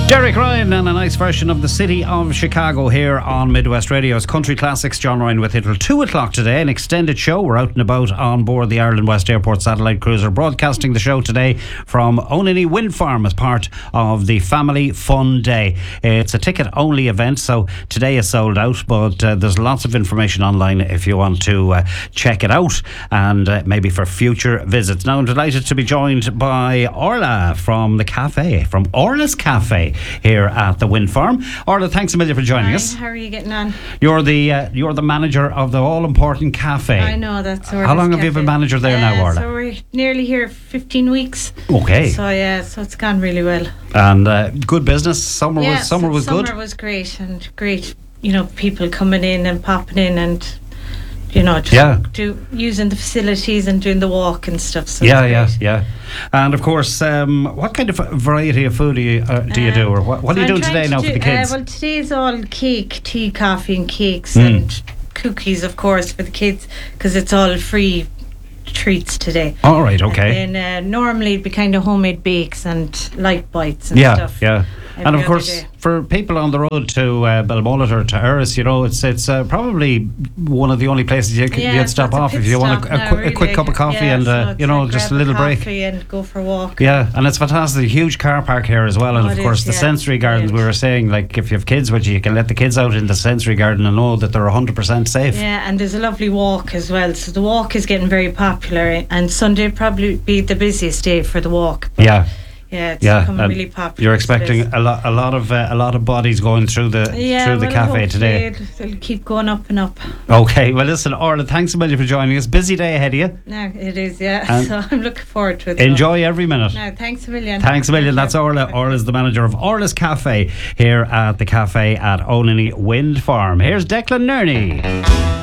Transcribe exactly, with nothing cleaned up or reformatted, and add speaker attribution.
Speaker 1: Derek Ryan and a nice version of the City of Chicago here on Midwest Radio's Country Classics. John Ryan with it till two o'clock today, an extended show. We're out and about on board the Ireland West Airport satellite cruiser, broadcasting the show today from Onany Wind Farm as part of the Family Fun Day. It's a ticket only event, so today is sold out, but uh, there's lots of information online if you want to uh, check it out, and uh, maybe for future visits. Now I'm delighted to be joined by Orla from the cafe, from Orla's Cafe here at the Wind Farm. Orla, thanks a million for joining
Speaker 2: Hi,
Speaker 1: us.
Speaker 2: how are you getting on?
Speaker 1: You're the uh, you're the manager of the all important cafe.
Speaker 2: I know, that's Orla's
Speaker 1: How long have
Speaker 2: Cafe.
Speaker 1: you been manager there
Speaker 2: uh,
Speaker 1: now, Orla?
Speaker 2: So we're nearly here fifteen weeks.
Speaker 1: Okay.
Speaker 2: So yeah, so it's gone really well.
Speaker 1: And uh, good business. Summer
Speaker 2: yeah,
Speaker 1: was summer
Speaker 2: so
Speaker 1: was
Speaker 2: summer
Speaker 1: good.
Speaker 2: Summer was great, and great, you know, people coming in and popping in and, you know, just
Speaker 1: Yeah.
Speaker 2: do, using the facilities and doing the walk and stuff. So
Speaker 1: Yeah,
Speaker 2: it's
Speaker 1: yeah,
Speaker 2: great.
Speaker 1: yeah. And of course, um, what kind of variety of food do you uh, do you do, or what, what
Speaker 2: So
Speaker 1: are you
Speaker 2: I'm
Speaker 1: doing
Speaker 2: trying
Speaker 1: today
Speaker 2: to
Speaker 1: now
Speaker 2: do,
Speaker 1: for the kids?
Speaker 2: Uh, well, today's all cake, tea, coffee, and cakes
Speaker 1: Mm.
Speaker 2: and cookies, of course, for the kids, because it's all free treats today.
Speaker 1: All right, okay.
Speaker 2: And then uh, normally it'd be kind of homemade bakes and light bites and
Speaker 1: Yeah,
Speaker 2: stuff.
Speaker 1: yeah.
Speaker 2: every
Speaker 1: And of
Speaker 2: other
Speaker 1: course,
Speaker 2: day.
Speaker 1: for people on the road to uh, Belmullet or to Erris, you know, it's it's uh, probably one of the only places you can
Speaker 2: Yeah,
Speaker 1: you'd stop
Speaker 2: that's a
Speaker 1: off
Speaker 2: pit
Speaker 1: if you want
Speaker 2: stop
Speaker 1: a, a,
Speaker 2: now,
Speaker 1: qu- a
Speaker 2: really.
Speaker 1: quick cup of coffee
Speaker 2: Yeah,
Speaker 1: and
Speaker 2: so
Speaker 1: uh,
Speaker 2: it's
Speaker 1: you know
Speaker 2: like
Speaker 1: just a
Speaker 2: grab
Speaker 1: little break.
Speaker 2: coffee and go for a walk.
Speaker 1: Yeah, and it's fantastic. Huge car park here as well, and
Speaker 2: Oh,
Speaker 1: of
Speaker 2: it
Speaker 1: course
Speaker 2: is,
Speaker 1: the
Speaker 2: yeah.
Speaker 1: sensory gardens. We
Speaker 2: Brilliant.
Speaker 1: were saying, like, if you have kids with you, you can let the kids out in the sensory garden and know that they're one hundred percent safe.
Speaker 2: Yeah, and there's a lovely walk as well. So the walk is getting very popular, and Sunday would probably be the busiest day for the walk. But
Speaker 1: Yeah.
Speaker 2: yeah, it's
Speaker 1: Yeah,
Speaker 2: becoming
Speaker 1: and
Speaker 2: really popular.
Speaker 1: You're
Speaker 2: this
Speaker 1: expecting
Speaker 2: place.
Speaker 1: a lot, a lot of, uh, a lot of bodies going through the
Speaker 2: yeah,
Speaker 1: through the
Speaker 2: well,
Speaker 1: cafe
Speaker 2: hopefully
Speaker 1: today.
Speaker 2: It'll, it'll keep going up and up.
Speaker 1: Okay, well, listen, Orla, thanks a million for joining us. Busy day ahead of you.
Speaker 2: No, it is, yeah.
Speaker 1: And
Speaker 2: So I'm looking forward to it.
Speaker 1: Enjoy every minute.
Speaker 2: No, thanks a million.
Speaker 1: Thanks a million.
Speaker 2: Thank
Speaker 1: That's
Speaker 2: you.
Speaker 1: Orla. Orla's the manager of Orla's Cafe here at the cafe at Onany Wind Farm. Here's Declan Nerney.